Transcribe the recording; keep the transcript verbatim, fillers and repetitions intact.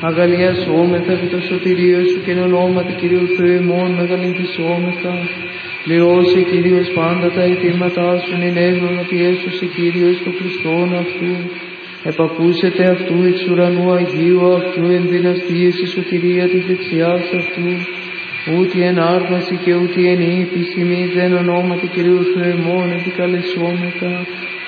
Αγαλιασόμεθα επί το σωτηρίο σου και εν ονόματι Κυρίου Θεού ημών μεγαλυνθισόμεθα. Πληρώσει Κύριος πάντα τα αιτήματά σου, εν έγνων ότι έσωσε Κύριος το Χριστόν αυτού. Επακούσετε αυτού εξ ουρανού Αγίου αυτού, εν δυναστείες η σωτηρία της δεξιάς αυτού. Ούτι εν άρμαση και ούτι εν ύπηση, μη δεν ονόματι Κυρίου Θεού ημών επικαλεσόμεθα.